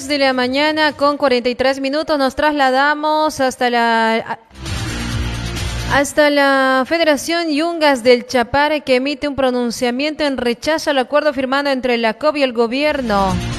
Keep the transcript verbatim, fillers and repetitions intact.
diez de la mañana con cuarenta y tres minutos. Nos trasladamos hasta la hasta la Federación Yungas del Chapare, que emite un pronunciamiento en rechazo al acuerdo firmado entre la C O B y el gobierno.